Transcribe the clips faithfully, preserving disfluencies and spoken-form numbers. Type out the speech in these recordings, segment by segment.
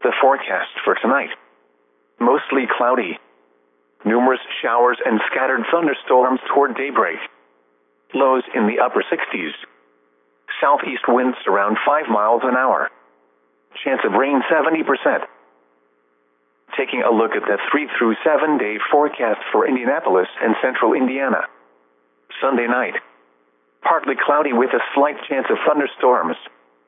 The forecast for tonight. Mostly cloudy. Numerous showers and scattered thunderstorms toward daybreak. Lows in the upper sixties. Southeast winds around five miles an hour. Chance of rain seventy percent. Taking a look at the three through seven day forecast for Indianapolis and central Indiana. Sunday night. Partly cloudy with a slight chance of thunderstorms.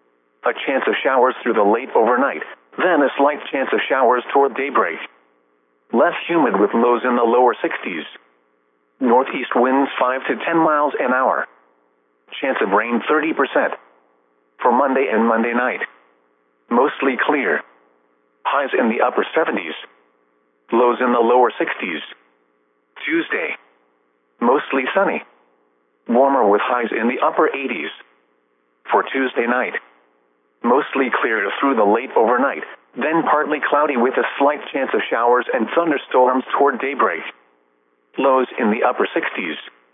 A chance of showers through the late overnight, then a slight chance of showers toward daybreak. Less humid with lows in the lower sixties. Northeast winds five to ten miles an hour. Chance of rain thirty percent. For Monday and Monday night. Mostly clear. Highs in the upper seventies. Lows in the lower sixties. Tuesday. Mostly sunny. Warmer with highs in the upper eighties. For Tuesday night. Mostly clear through the late overnight, then partly cloudy with a slight chance of showers and thunderstorms toward daybreak. Lows in the upper sixties.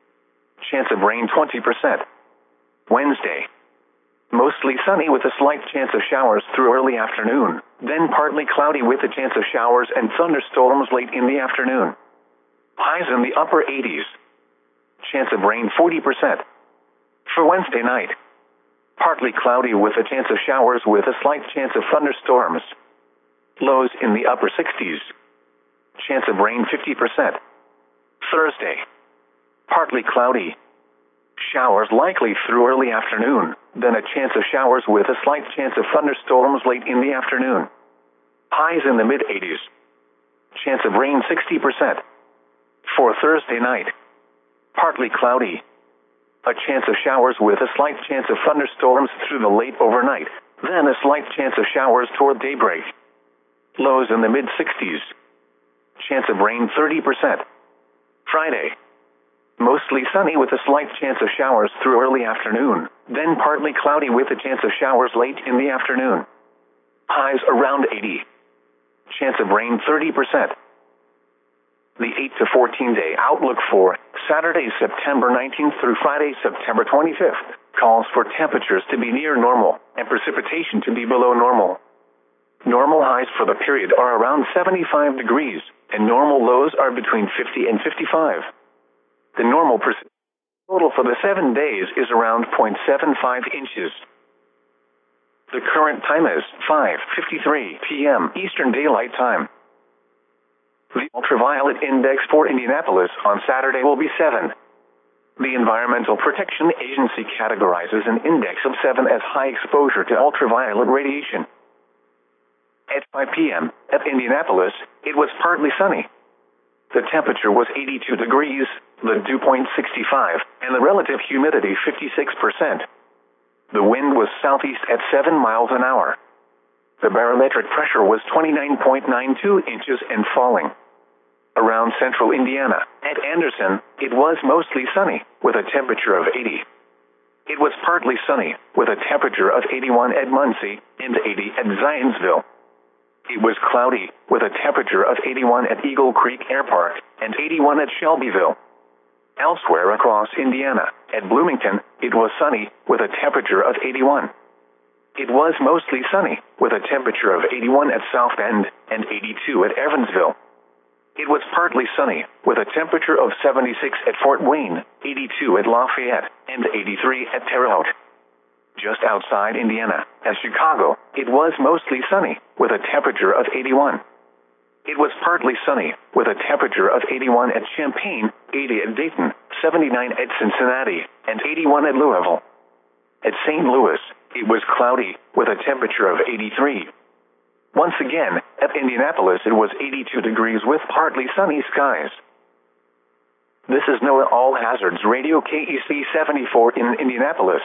Chance of rain twenty percent. Wednesday. Mostly sunny with a slight chance of showers through early afternoon, then partly cloudy with a chance of showers and thunderstorms late in the afternoon. Highs in the upper eighties. Chance of rain forty percent. For Wednesday night. Partly cloudy with a chance of showers with a slight chance of thunderstorms. Lows in the upper sixties. Chance of rain fifty percent. Thursday. Partly cloudy. Showers likely through early afternoon, then a chance of showers with a slight chance of thunderstorms late in the afternoon. Highs in the mid eighties. Chance of rain sixty percent. For Thursday night. Partly cloudy. A chance of showers with a slight chance of thunderstorms through the late overnight, then a slight chance of showers toward daybreak. Lows in the mid sixties. Chance of rain thirty percent. Friday. Mostly sunny with a slight chance of showers through early afternoon, then partly cloudy with a chance of showers late in the afternoon. Highs around eighty. Chance of rain thirty percent. The eight to fourteen day outlook for Saturday, September nineteenth through Friday, September twenty-fifth, calls for temperatures to be near normal and precipitation to be below normal. Normal highs for the period are around seventy-five degrees, and normal lows are between fifty and fifty-five. The normal precipitation total for the seven days is around zero point seven five inches. The current time is five fifty-three p m Eastern Daylight Time. The ultraviolet index for Indianapolis on Saturday will be seven. The Environmental Protection Agency categorizes an index of seven as high exposure to ultraviolet radiation. At five p m at Indianapolis, it was partly sunny. The temperature was eighty-two degrees, the dew point sixty-five, and the relative humidity fifty-six percent. The wind was southeast at seven miles an hour. The barometric pressure was twenty-nine point nine two inches and falling. Around central Indiana, at Anderson, it was mostly sunny, with a temperature of eighty. It was partly sunny, with a temperature of eighty-one at Muncie and eighty at Zionsville. It was cloudy, with a temperature of eighty-one at Eagle Creek Air Park and eighty-one at Shelbyville. Elsewhere across Indiana, at Bloomington, it was sunny, with a temperature of eighty-one. It was mostly sunny, with a temperature of eighty-one at South Bend and eighty-two at Evansville. It was partly sunny, with a temperature of seventy-six at Fort Wayne, eighty-two at Lafayette, and eighty-three at Terre Haute. Just outside Indiana, at Chicago, it was mostly sunny, with a temperature of eighty-one. It was partly sunny, with a temperature of eighty-one at Champaign, eighty at Dayton, seventy-nine at Cincinnati, and eighty-one at Louisville. At Saint Louis, it was cloudy, with a temperature of eighty-three. Once again, at Indianapolis it was eighty-two degrees with partly sunny skies. This is NOAA All Hazards Radio K E C seventy-four in Indianapolis.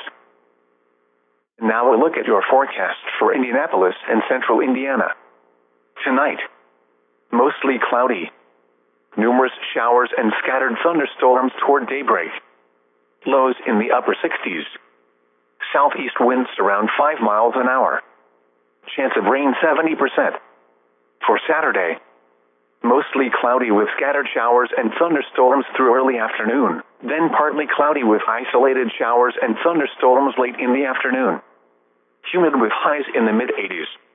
Now we'll look at your forecast for Indianapolis and central Indiana. Tonight, mostly cloudy. Numerous showers and scattered thunderstorms toward daybreak. Lows in the upper sixties. Southeast winds around five miles an hour. Chance of rain seventy percent. For Saturday, mostly cloudy with scattered showers and thunderstorms through early afternoon, then partly cloudy with isolated showers and thunderstorms late in the afternoon. Humid with highs in the mid eighties.